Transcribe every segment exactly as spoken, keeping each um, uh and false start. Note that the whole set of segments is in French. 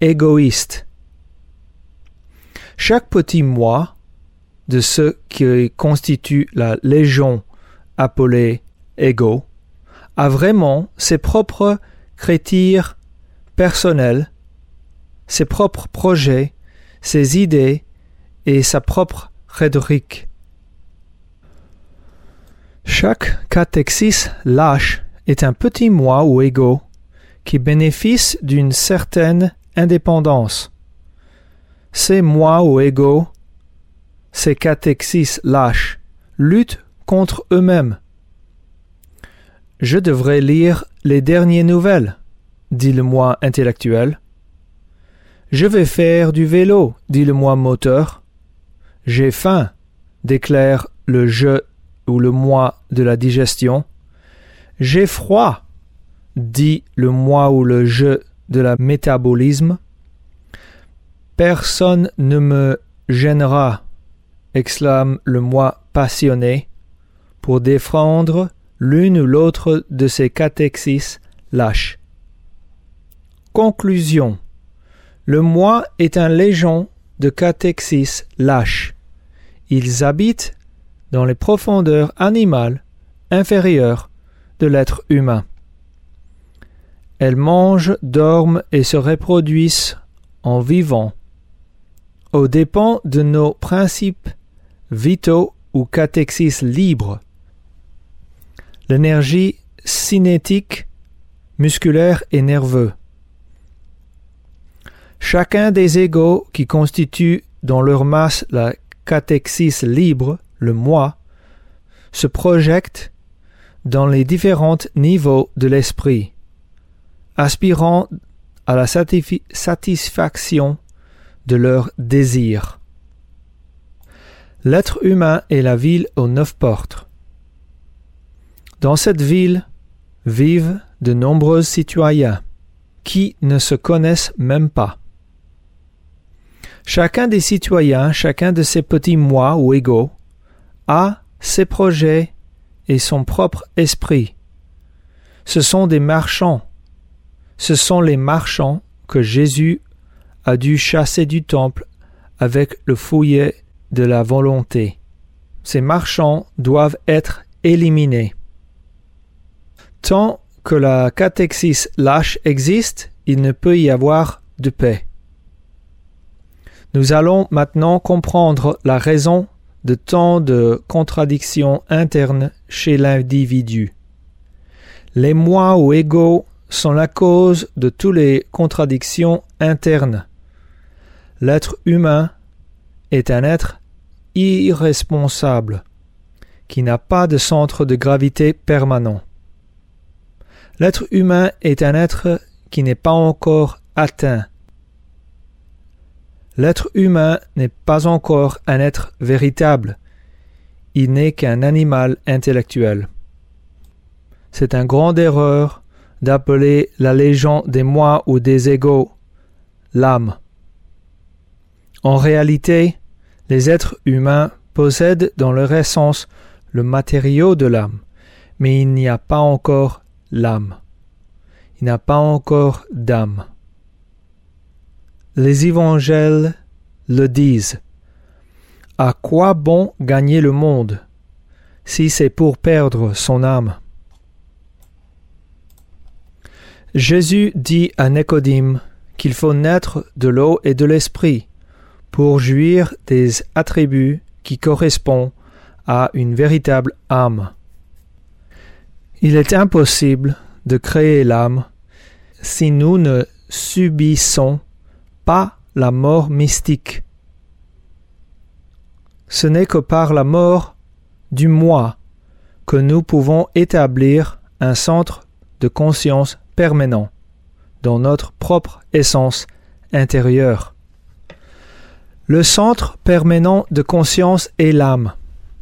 égoïste. Chaque petit moi de ce qui constitue la légion appelée ego a vraiment ses propres critères personnels, ses propres projets, ses idées et sa propre rhétorique. Chaque catéchis lâche est un petit moi ou ego qui bénéficie d'une certaine indépendance. Ces moi ou ego, ces catéchis lâches, luttent contre eux-mêmes. Je devrais lire les dernières nouvelles, dit le moi intellectuel. Je vais faire du vélo, dit le moi moteur. J'ai faim, déclare le je ou le moi de la digestion. J'ai froid, dit le moi ou le je de la métabolisme. Personne ne me gênera, exclame le moi passionné, pour défendre l'une ou l'autre de ces catéchis lâches. Conclusion. Le moi est un légion de catéchis lâches. Ils habitent dans les profondeurs animales inférieures de l'être humain. Elles mangent, dorment et se reproduisent en vivant, aux dépens de nos principes vitaux ou catéchis libres. L'énergie cinétique, musculaire et nerveuse. Chacun des égos qui constituent dans leur masse la catéchis libre, le moi, se projette dans les différents niveaux de l'esprit, aspirant à la satisfi- satisfaction de leurs désirs. L'être humain est la ville aux neuf portes. Dans cette ville vivent de nombreux citoyens qui ne se connaissent même pas. Chacun des citoyens, chacun de ces petits moi ou égos, a ses projets et son propre esprit. Ce sont des marchands. Ce sont les marchands que Jésus a dû chasser du temple avec le fouet de la volonté. Ces marchands doivent être éliminés. Tant que la catéchis lâche existe, il ne peut y avoir de paix. Nous allons maintenant comprendre la raison de tant de contradictions internes chez l'individu. Les moi ou égos sont la cause de toutes les contradictions internes. L'être humain est un être irresponsable, qui n'a pas de centre de gravité permanent. L'être humain est un être qui n'est pas encore atteint. L'être humain n'est pas encore un être véritable. Il n'est qu'un animal intellectuel. C'est une grande erreur d'appeler la légion des moi ou des égos l'âme. En réalité, les êtres humains possèdent dans leur essence le matériau de l'âme, mais il n'y a pas encore l'âme. Il n'y a pas encore d'âme. Les évangiles le disent. À quoi bon gagner le monde, si c'est pour perdre son âme? Jésus dit à Nicodème qu'il faut naître de l'eau et de l'esprit pour jouir des attributs qui correspondent à une véritable âme. Il est impossible de créer l'âme si nous ne subissons pas la mort mystique. Ce n'est que par la mort du moi que nous pouvons établir un centre de conscience permanent dans notre propre essence intérieure. Le centre permanent de conscience est l'âme.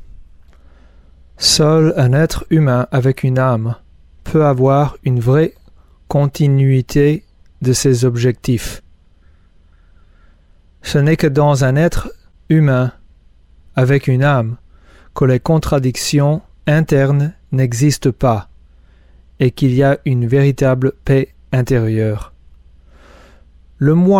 Seul un être humain avec une âme peut avoir une vraie continuité de ses objectifs. Ce n'est que dans un être humain avec une âme que les contradictions internes n'existent pas et qu'il y a une véritable paix intérieure. Le moi